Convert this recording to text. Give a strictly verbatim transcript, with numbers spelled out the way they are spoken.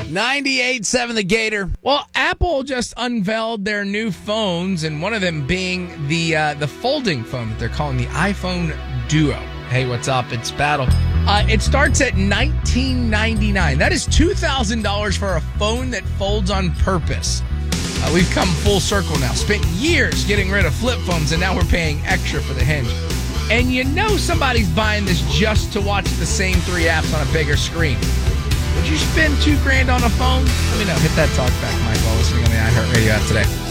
ninety-eight point seven The Gator. Well, Apple just unveiled their new phones, and one of them being the uh, the folding phone that they're calling the iPhone Duo. Hey, what's up? It's Battle. Uh, it starts at nineteen ninety-nine dollars. That is two thousand dollars for a phone that folds on purpose. Uh, we've come full circle now. Spent years getting rid of flip phones, and now we're paying extra for the hinge. And you know somebody's buying this just to watch the same three apps on a bigger screen. Would you spend two grand on a phone? Let me know. Hit that talk back, Mike, while listening on the iHeartRadio app today.